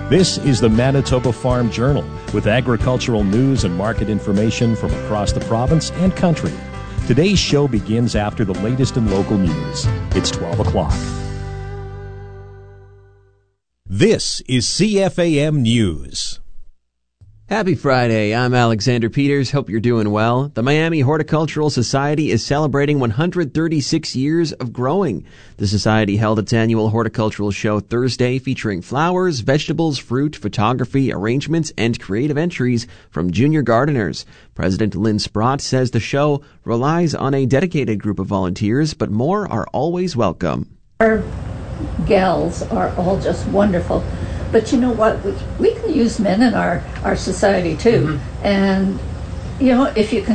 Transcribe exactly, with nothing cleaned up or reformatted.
This is the Manitoba Farm Journal with agricultural news and market information from across the province and country. Today's show begins after the latest in local news. It's twelve o'clock. This is C F A M News. Happy Friday. I'm Alexander Peters. Hope you're doing well. The Miami Horticultural Society is celebrating one hundred thirty-six years of growing. The Society held its annual horticultural show Thursday, featuring flowers, vegetables, fruit, photography, arrangements, and creative entries from junior gardeners. President Lynn Sprott says the show relies on a dedicated group of volunteers, but more are always welcome. Our gals are all just wonderful. But you know what? We, we can use men in our, our society too. Mm-hmm. And, you know, if you can